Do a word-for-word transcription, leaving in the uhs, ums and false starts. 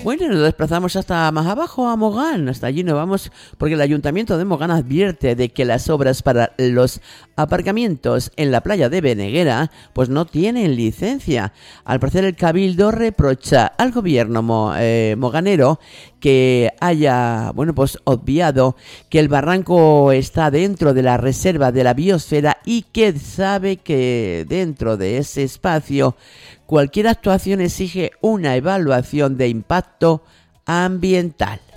Bueno, nos desplazamos hasta más abajo, a Mogán. Hasta allí nos vamos porque el Ayuntamiento de Mogán advierte de que las obras para los aparcamientos en la playa de Beneguera pues no tienen licencia. Al parecer el Cabildo reprocha al gobierno mo, eh, moganero que haya, bueno, pues obviado que el barranco está dentro de la reserva de la biosfera y que sabe que dentro de ese espacio cualquier actuación exige una evaluación de impacto ambiental.